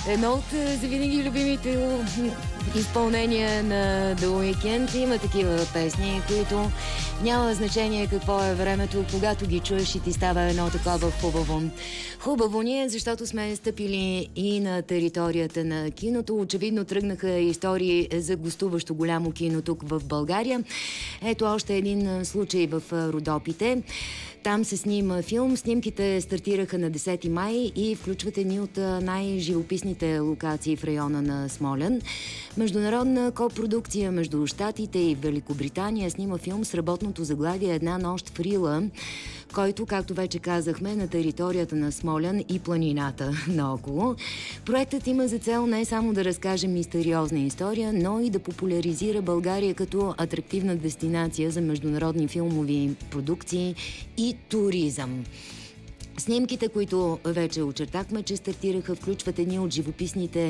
Едно от завинаги любимите изпълнения на The Weeknd. Има такива песни, които няма значение какво е времето, когато ги чуеш и ти става едно такова хубаво. Хубаво ни е, защото сме стъпили и на територията на киното. Очевидно тръгнаха истории за гостуващо голямо кино тук в България. Ето още един случай в Родопите. Там се снима филм. Снимките стартираха на 10 май и включват едни от най-живописните локации в района на Смолян. Международна копродукция между Щатите и Великобритания снима филм с работното заглавие "Една нощ в Рила", който, както вече казахме, на територията на Смолян и планината наоколо. Проектът има за цел не само да разкаже мистериозна история, но и да популяризира България като атрактивна дестинация за международни филмови продукции и туризъм. Снимките, които вече очертахме, че стартираха, включват едни от живописните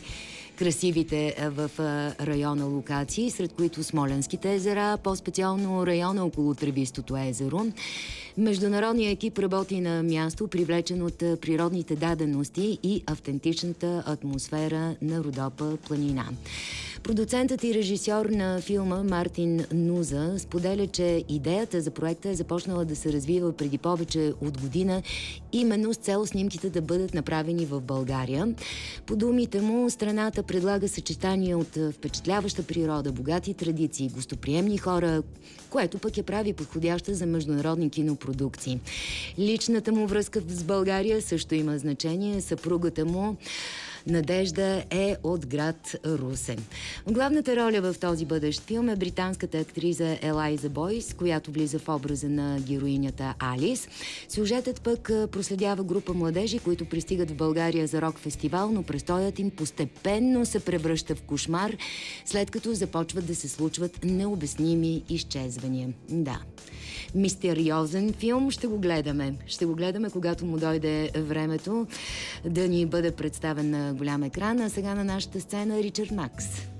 красивите в района локации, сред които Смолянските езера, по-специално района около Тревистото езеро. Международният екип работи на място, привлечен от природните дадености и автентичната атмосфера на Родопа планина. Продуцентът и режисьор на филма Мартин Нуза споделя, че идеята за проекта е започнала да се развива преди повече от година, именно с цел снимките да бъдат направени в България. По думите му, страната предлага съчетание от впечатляваща природа, богати традиции, гостоприемни хора, което пък я прави подходяща за международни кинопродукции. Личната му връзка с България също има значение. Съпругата му Надежда е от град Русе. Главната роля в този бъдещ филм е британската актриза Елайза Бойс, която влиза в образа на героинята Алис. Сюжетът пък проследява група младежи, които пристигат в България за рок-фестивал, но престоят им постепенно се превръща в кошмар, след като започват да се случват необясними изчезвания. Да. Мистериозен филм. Ще го гледаме. Ще го гледаме, когато му дойде времето да ни бъде представен на голям екран. А сега на нашата сцена Ричард Макс.